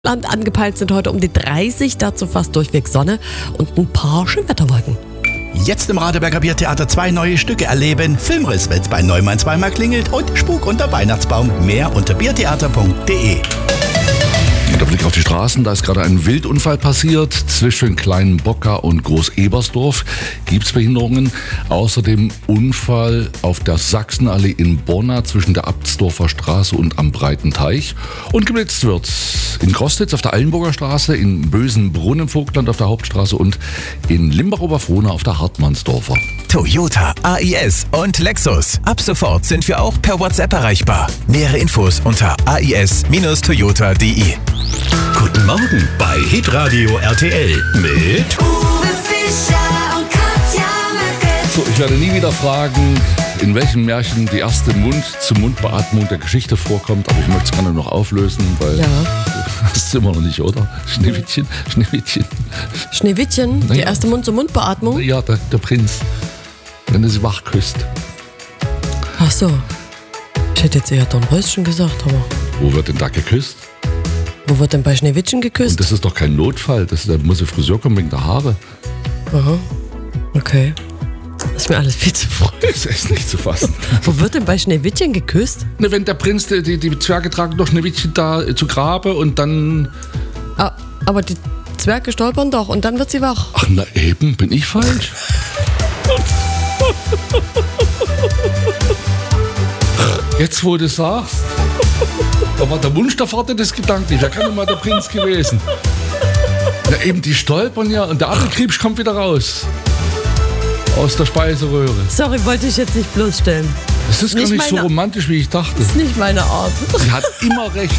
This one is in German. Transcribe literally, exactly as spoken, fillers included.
Land angepeilt sind heute um die dreißig, dazu fast durchweg Sonne und ein paar Schönwetterwolken. Jetzt im Radeberger Biertheater zwei neue Stücke erleben. Filmriss, wenn's bei Neumann zweimal klingelt und Spuk unter Weihnachtsbaum. Mehr unter biertheater punkt de. Der Blick auf die Straßen, da ist gerade ein Wildunfall passiert. Zwischen Kleinen Bocka und Groß-Ebersdorf gibt es Behinderungen. Außerdem Unfall auf der Sachsenallee in Borna zwischen der Abtsdorfer Straße und am Breiten Teich. Und geblitzt wird in Krostitz auf der Eilenburger Straße, in Bösenbrunn im Vogtland auf der Hauptstraße und in Limbach-Oberfrohna auf der Hartmannsdorfer. Toyota, A I S und Lexus. Ab sofort sind wir auch per WhatsApp erreichbar. Nähere Infos unter a i s Bindestrich toyota punkt de. Guten Morgen bei Hitradio R T L mit Uwe Fischer und Katja Möcke. So, ich werde nie wieder fragen, in welchem Märchen die erste Mund-zu-Mund-Beatmung der Geschichte vorkommt, aber ich möchte es gerne noch auflösen, weil Ja. das ist immer noch nicht, oder? Schneewittchen, Schneewittchen. Schneewittchen, die Naja. erste Mund-zu-Mund-Beatmung. Ja, der, der Prinz, wenn er sie wach küsst. Ach so. Ich hätte jetzt eher Dornröschen gesagt, aber Wo wird denn da geküsst? wo wird denn bei Schneewittchen geküsst? Und das ist doch kein Notfall, das, da muss der Friseur kommen wegen der Haare. Aha. Okay. Das ist mir alles viel zu früh. Das ist nicht zu fassen. Wo wird denn bei Schneewittchen geküsst? Ne, wenn der Prinz, die, die, die Zwerge tragen doch Schneewittchen da äh, zu Grabe und dann... Ah, aber die Zwerge stolpern doch und dann wird sie wach. Ach, na eben, bin ich falsch? Jetzt, wo du sagst, da war der Wunsch der Vater des Gedanken. Wer kann denn mal der Prinz gewesen? Na eben, die stolpern ja und der Apfelkriebsch kommt wieder raus. Aus der Speiseröhre. Sorry, wollte ich jetzt nicht bloßstellen. Das ist gar Nicht nicht so meine- romantisch, wie ich dachte. Das ist nicht meine Art. Sie hat immer recht.